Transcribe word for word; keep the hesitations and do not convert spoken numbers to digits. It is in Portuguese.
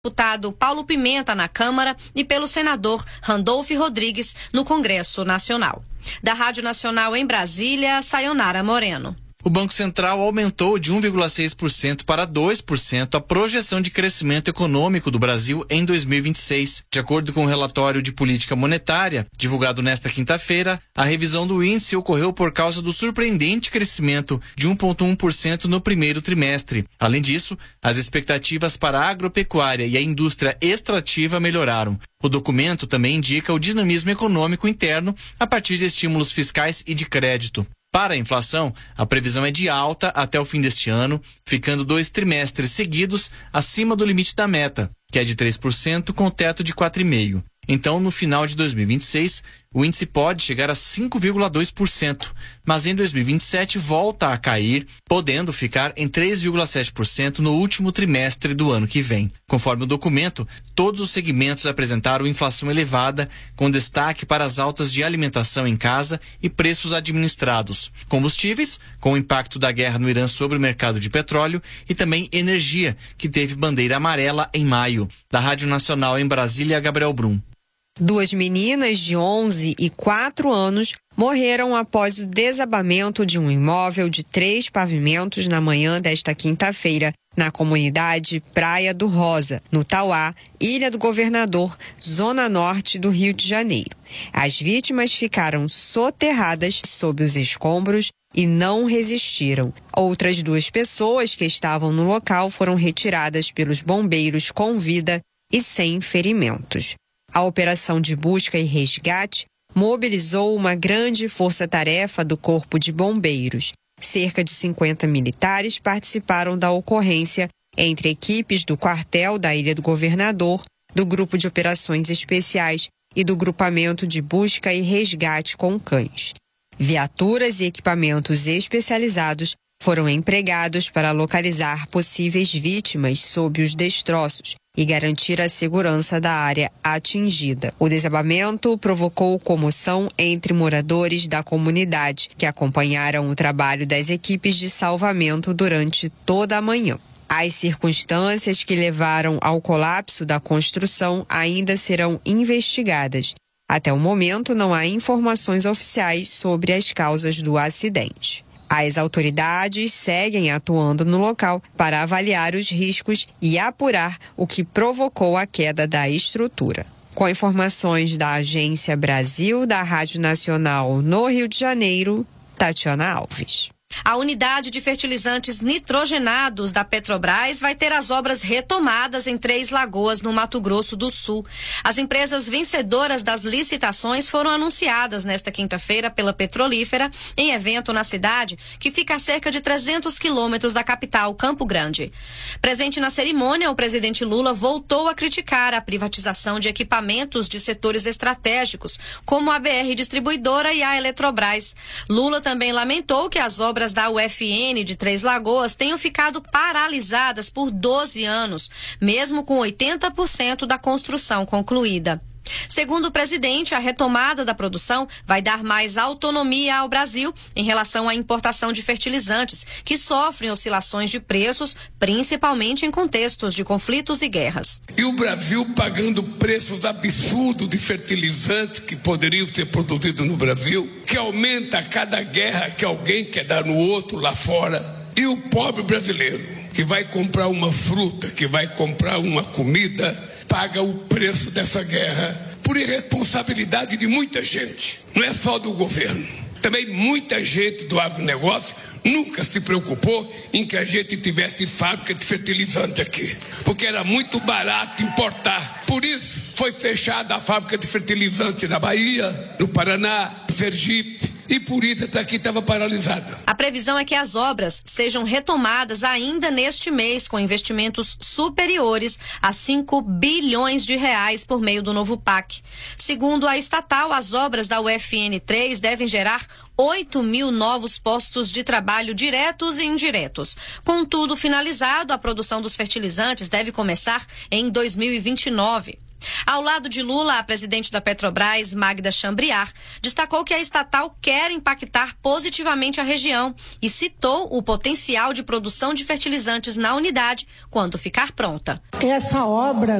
deputado Paulo Pimenta na Câmara e pelo senador Randolfo Rodrigues no Congresso Nacional. Da Rádio Nacional em Brasília, Sayonara Moreno. O Banco Central aumentou de um vírgula seis por cento para dois por cento a projeção de crescimento econômico do Brasil em dois mil e vinte e seis. De acordo com o relatório de política monetária, divulgado nesta quinta-feira, a revisão do índice ocorreu por causa do surpreendente crescimento de um vírgula um por cento no primeiro trimestre. Além disso, as expectativas para a agropecuária e a indústria extrativa melhoraram. O documento também indica o dinamismo econômico interno a partir de estímulos fiscais e de crédito. Para a inflação, a previsão é de alta até o fim deste ano, ficando dois trimestres seguidos acima do limite da meta, que é de três por cento com teto de quatro vírgula cinco por cento. Então, no final de dois mil e vinte e seis, o índice pode chegar a cinco vírgula dois por cento, mas em dois mil e vinte e sete volta a cair, podendo ficar em três vírgula sete por cento no último trimestre do ano que vem. Conforme o documento, todos os segmentos apresentaram inflação elevada, com destaque para as altas de alimentação em casa e preços administrados, combustíveis, com o impacto da guerra no Irã sobre o mercado de petróleo, e também energia, que teve bandeira amarela em maio. Da Rádio Nacional em Brasília, Gabriel Brum. Duas meninas de onze e quatro anos morreram após o desabamento de um imóvel de três pavimentos na manhã desta quinta-feira, na comunidade Praia do Rosa, no Tauá, Ilha do Governador, zona norte do Rio de Janeiro. As vítimas ficaram soterradas sob os escombros e não resistiram. Outras duas pessoas que estavam no local foram retiradas pelos bombeiros com vida e sem ferimentos. A operação de busca e resgate mobilizou uma grande força-tarefa do Corpo de Bombeiros. Cerca de cinquenta militares participaram da ocorrência, entre equipes do quartel da Ilha do Governador, do Grupo de Operações Especiais e do Grupamento de Busca e Resgate com Cães. Viaturas e equipamentos especializados foram empregados para localizar possíveis vítimas sob os destroços e garantir a segurança da área atingida. O desabamento provocou comoção entre moradores da comunidade, que acompanharam o trabalho das equipes de salvamento durante toda a manhã. As circunstâncias que levaram ao colapso da construção ainda serão investigadas. Até o momento, não há informações oficiais sobre as causas do acidente. As autoridades seguem atuando no local para avaliar os riscos e apurar o que provocou a queda da estrutura. Com informações da Agência Brasil da Rádio Nacional no Rio de Janeiro, Tatiana Alves. A unidade de fertilizantes nitrogenados da Petrobras vai ter as obras retomadas em Três Lagoas, no Mato Grosso do Sul. As empresas vencedoras das licitações foram anunciadas nesta quinta-feira pela Petrolífera em evento na cidade, que fica a cerca de trezentos quilômetros da capital, Campo Grande. Presente na cerimônia, o presidente Lula voltou a criticar a privatização de equipamentos de setores estratégicos, como a B R Distribuidora e a Eletrobras. Lula também lamentou que as obras da U F N de Três Lagoas tenham ficado paralisadas por doze anos, mesmo com oitenta por cento da construção concluída. Segundo o presidente, a retomada da produção vai dar mais autonomia ao Brasil em relação à importação de fertilizantes, que sofrem oscilações de preços, principalmente em contextos de conflitos e guerras. E o Brasil pagando preços absurdos de fertilizantes que poderiam ser produzidos no Brasil, que aumenta a cada guerra que alguém quer dar no outro lá fora. E o pobre brasileiro, que vai comprar uma fruta, que vai comprar uma comida, paga o preço dessa guerra por irresponsabilidade de muita gente. Não é só do governo. Também muita gente do agronegócio nunca se preocupou em que a gente tivesse fábrica de fertilizante aqui, porque era muito barato importar. Por isso foi fechada a fábrica de fertilizante na Bahia, no Paraná, no Sergipe. E por isso essa aqui estava paralisada. A previsão é que as obras sejam retomadas ainda neste mês, com investimentos superiores a cinco bilhões de reais por meio do novo P A C. Segundo a estatal, as obras da U F N três devem gerar oito mil novos postos de trabalho diretos e indiretos. Com tudo finalizado, a produção dos fertilizantes deve começar em dois mil e vinte e nove. Ao lado de Lula, a presidente da Petrobras, Magda Chambriard, destacou que a estatal quer impactar positivamente a região e citou o potencial de produção de fertilizantes na unidade quando ficar pronta. Essa obra